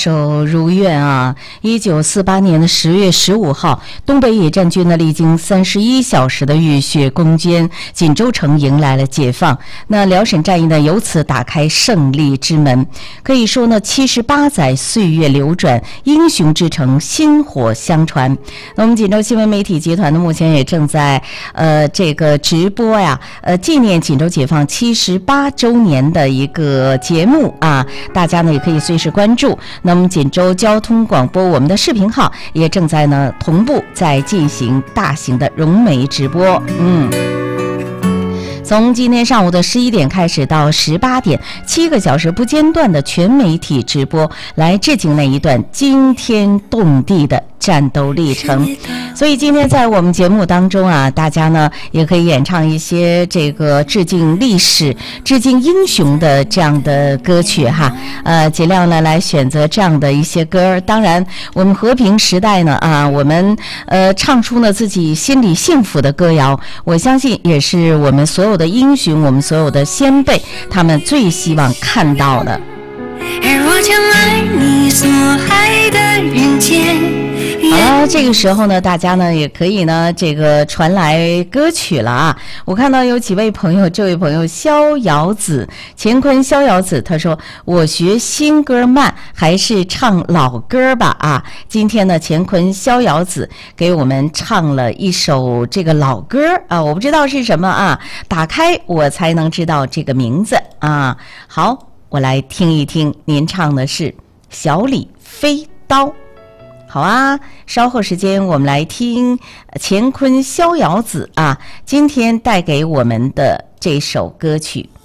首如愿啊！1948年的10月15号，东北野战军呢历经31小时的浴血攻坚，锦州城迎来了解放。那辽沈战役呢由此打开胜利之门。可以说呢，78载岁月流转，英雄之城薪火相传。那我们锦州新闻媒体集团呢目前也正在这个直播呀，纪念锦州解放78周年的一个节目啊，大家呢也可以随时关注。那么锦州交通广播我们的视频号也正在呢同步在进行大型的融媒直播。从今天上午的11点开始到18点，7个小时不间断的全媒体直播，来致敬那一段惊天动地的战斗历程。所以今天在我们节目当中啊，大家呢也可以演唱一些这个致敬历史、致敬英雄的这样的歌曲哈。尽量呢来选择这样的一些歌。当然，我们和平时代呢我们唱出呢自己心里幸福的歌谣，我相信也是我们所有的英雄，我们所有的先辈，他们最希望看到的。而我将爱你所爱的人间。好了，这个时候呢，大家呢也可以呢这个传来歌曲了啊。我看到有几位朋友，这位朋友逍遥子，乾坤逍遥子，他说我学新歌慢，还是唱老歌吧啊。今天呢，乾坤逍遥子给我们唱了一首这个老歌啊，我不知道是什么啊，打开我才能知道这个名字啊。好，我来听一听，您唱的是小李飞刀。好啊，稍后时间我们来听乾坤逍遥子啊，今天带给我们的这首歌曲。